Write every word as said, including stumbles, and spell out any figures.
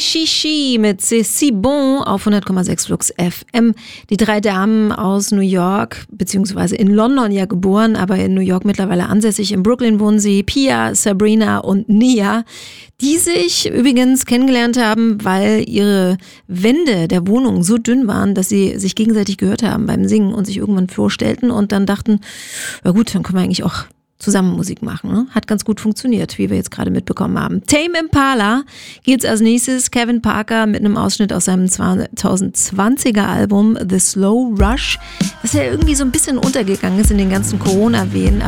Shishi mit C'est si bon auf hundert Komma sechs Flux F M. Die drei Damen aus New York, beziehungsweise in London ja geboren, aber in New York mittlerweile ansässig. In Brooklyn wohnen sie, Pia, Sabrina und Nia, die sich übrigens kennengelernt haben, weil ihre Wände der Wohnung so dünn waren, dass sie sich gegenseitig gehört haben beim Singen und sich irgendwann vorstellten und dann dachten, na gut, dann können wir eigentlich auch zusammen Musik machen. Ne? Hat ganz gut funktioniert, wie wir jetzt gerade mitbekommen haben. Tame Impala geht's als nächstes. Kevin Parker mit einem Ausschnitt aus seinem zweitausendzwanziger Album The Slow Rush, das ja irgendwie so ein bisschen untergegangen ist in den ganzen Corona-Wehen.